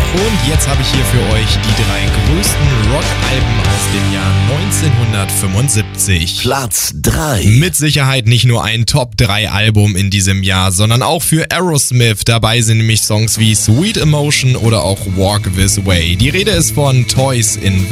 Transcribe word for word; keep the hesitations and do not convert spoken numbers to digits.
Und jetzt habe ich hier für euch die drei größten Rock-Alben aus dem Jahr neunzehnhundertfünfundsiebzig. Platz drei. Mit Sicherheit nicht nur ein Top drei Album in diesem Jahr, sondern auch für Aerosmith. Dabei sind nämlich Songs wie Sweet Emotion oder auch Walk This Way. Die Rede ist von Toys in